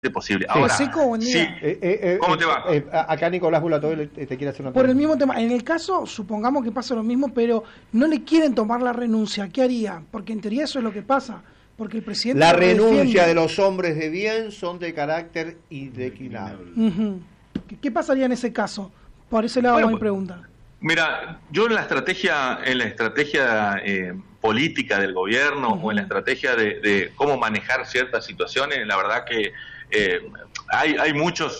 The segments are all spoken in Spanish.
posible. Ahora, Seco, buen sí, día. ¿cómo te va? Acá Nicolás Bulatoy te quiere hacer una Por el pregunta. mismo tema, en el caso, supongamos que pasa lo mismo, pero no le quieren tomar la renuncia, ¿qué haría? Porque en teoría eso es lo que pasa, porque el presidente... La lo renuncia defiende. de los hombres de bien son de carácter indeclinable. Ujú. ¿Qué pasaría en ese caso? Por ese lado Bueno, va mi pregunta. Mira, yo en la estrategia política del gobierno o en la estrategia de cómo manejar ciertas situaciones, la verdad que hay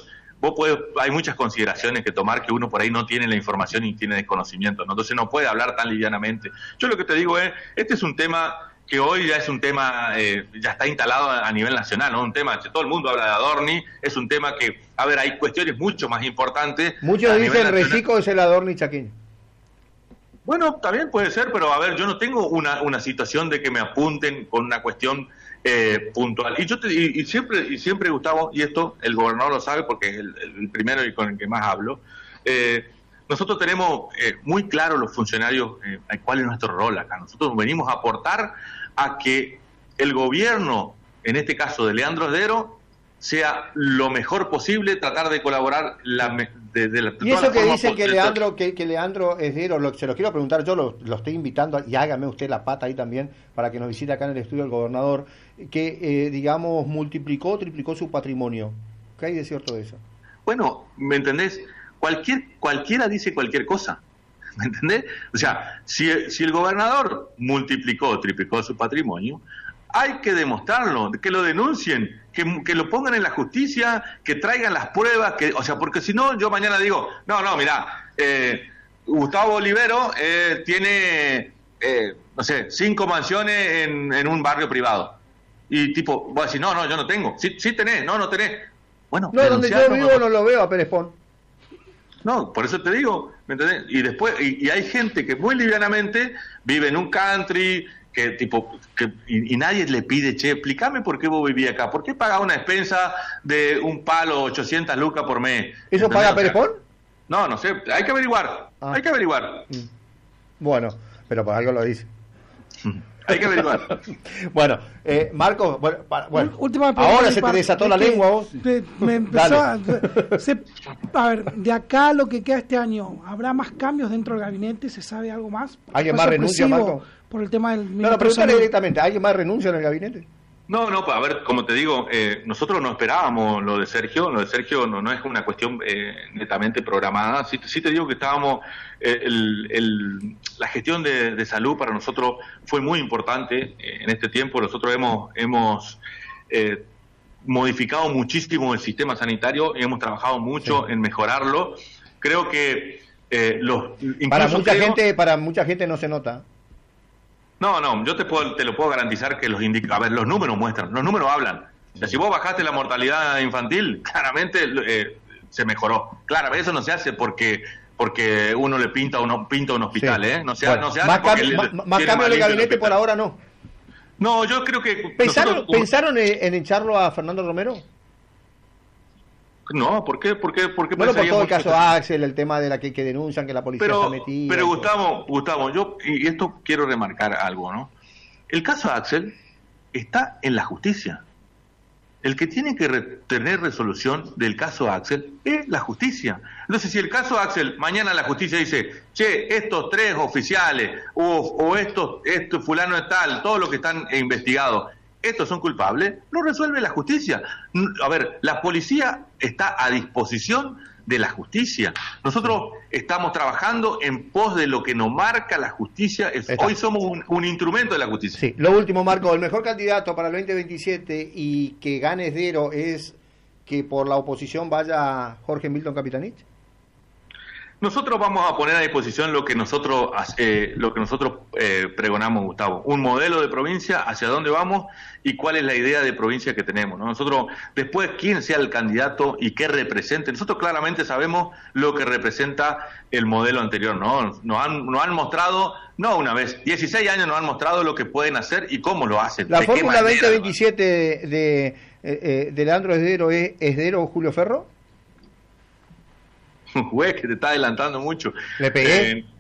muchas consideraciones que tomar que uno por ahí no tiene la información y tiene desconocimiento, ¿no? Entonces no puede hablar tan livianamente. Yo lo que te digo es, este es un tema que hoy ya es un tema, ya está instalado a nivel nacional, ¿no? Un tema que todo el mundo habla de Adorni, es un tema que, a ver, hay cuestiones mucho más importantes. Muchos dicen Recico es el Adorni chaqueño. Bueno, también puede ser, pero a ver, yo no tengo una situación de que me apunten con una cuestión puntual. Y siempre, Gustavo, y esto el gobernador lo sabe porque es el primero y con el que más hablo, nosotros tenemos muy claro los funcionarios cuál es nuestro rol acá. Nosotros venimos a aportar a que el gobierno, en este caso de Leandro Esdero, sea lo mejor posible, tratar de colaborar de y eso que dice que Leandro Esdero, se lo quiero preguntar, yo lo estoy invitando, y hágame usted la pata ahí también, para que nos visite acá en el estudio el gobernador, que digamos triplicó su patrimonio. ¿Qué hay de cierto de eso? Bueno, ¿me entendés? Cualquiera dice cualquier cosa, ¿me entendés? O sea, si el gobernador triplicó su patrimonio, hay que demostrarlo, que lo denuncien, que lo pongan en la justicia, que traigan las pruebas, porque si no, yo mañana digo, mirá, Gustavo Olivero tiene, 5 mansiones en un barrio privado. Y tipo, voy a decir, no, yo no tengo. Sí tenés, no tenés. Bueno, no, donde yo vivo no lo veo a Pérez Pon. No, por eso te digo, ¿me entendés? Y después, y hay gente que muy livianamente vive en un country, y nadie le pide, che, explícame por qué vos vivís acá, ¿por qué pagás una despensa de un palo 800 lucas por mes? ¿Eso paga Pérez Pon? No sé, hay que averiguar, hay que averiguar. Bueno, pero por algo lo dice. Hay que averiguar. Bueno, Marcos, Última ahora se te desató la lengua vos. Me empezó a ver, de acá a lo que queda este año, ¿habrá más cambios dentro del gabinete? ¿Se sabe algo más? ¿Alguien más renuncia, Marco? Por el tema del... No, pregúntale directamente, ¿alguien más renuncia en el gabinete? No, a ver, como te digo, nosotros no esperábamos lo de Sergio no es una cuestión netamente programada, sí te digo que estábamos, la gestión de salud para nosotros fue muy importante en este tiempo, nosotros hemos modificado muchísimo el sistema sanitario y hemos trabajado mucho en mejorarlo, creo que para mucha gente no se nota. No, yo te lo puedo garantizar que los números muestran, los números hablan. O sea, si vos bajaste la mortalidad infantil, claramente se mejoró. Claro, eso no se hace porque uno le pinta un hospital, ¿eh? No se hace más cambio de gabinete por ahora no. No, yo creo que... ¿Pensaron en echarlo a Fernando Romero? No, ¿por qué? Bueno, por todo el caso Axel, el tema de la que denuncian que la policía está metida. Pero Gustavo, yo, y esto quiero remarcar algo, ¿no? El caso Axel está en la justicia. El que tiene que tener resolución del caso Axel es la justicia. Entonces, si el caso Axel, mañana la justicia dice, che, estos 3 oficiales, o estos fulano de tal, todos los que están investigados, estos son culpables, lo resuelve la justicia. A ver, la policía está a disposición de la justicia. Nosotros estamos trabajando en pos de lo que nos marca la justicia. Hoy somos un instrumento de la justicia. Sí, lo último, Marco, el mejor candidato para el 2027 y que gane Esdero es que por la oposición vaya Jorge Milton Capitanich. Nosotros vamos a poner a disposición lo que nosotros pregonamos, Gustavo, un modelo de provincia, hacia dónde vamos y cuál es la idea de provincia que tenemos, ¿no? Nosotros, después, quién sea el candidato y qué represente, nosotros claramente sabemos lo que representa el modelo anterior, ¿no? Nos han mostrado, no una vez, 16 años nos han mostrado lo que pueden hacer y cómo lo hacen. ¿La fórmula 2027 de Leandro Esdero es Esdero o Julio Ferro? Güey, que te está adelantando mucho. ¿Le pegué?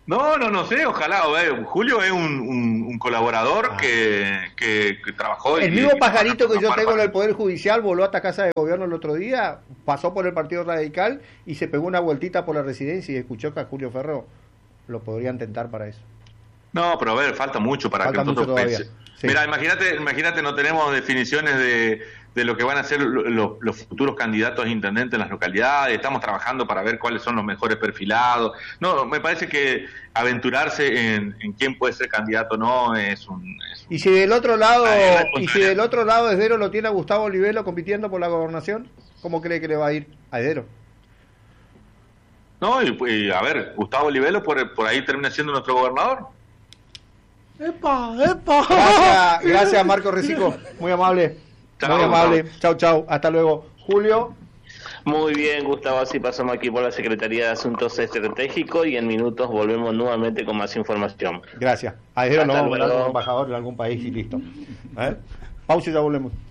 No sé, ojalá. Julio es un colaborador que trabajó. El mismo pajarito que yo tengo en el Poder Judicial voló hasta Casa de Gobierno el otro día, pasó por el Partido Radical y se pegó una vueltita por la residencia y escuchó que a Julio Ferro lo podrían tentar para eso. No, pero a ver, falta mucho para que nosotros pensemos. Sí. Mira, imagínate, no tenemos definiciones de lo que van a ser los futuros candidatos a intendente en las localidades, estamos trabajando para ver cuáles son los mejores perfilados. No, me parece que aventurarse en quién puede ser candidato no es un... ¿Y si del otro lado, Esdero lo tiene a Gustavo Olivelo compitiendo por la gobernación? ¿Cómo cree que le va a ir a Esdero? No, y a ver, Gustavo Olivelo por ahí termina siendo nuestro gobernador. ¡Epa! Gracias Marco Recico, muy amable. Muy amable. Chau. Hasta luego. Julio. Muy bien, Gustavo. Así pasamos aquí por la Secretaría de Asuntos Estratégicos y en minutos volvemos nuevamente con más información. Gracias. A Esdero lo vamos a mandar como embajador en algún país y listo. Pausa y ya volvemos.